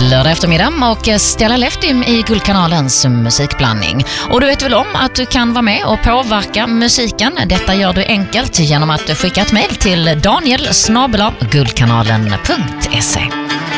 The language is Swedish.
lördag eftermiddag och Stella Leftim i Guldkanalens musikblandning. Och du vet väl om att du kan vara med och påverka musiken. Detta gör du enkelt genom att skicka ett mejl till daniel@guldkanalen.se.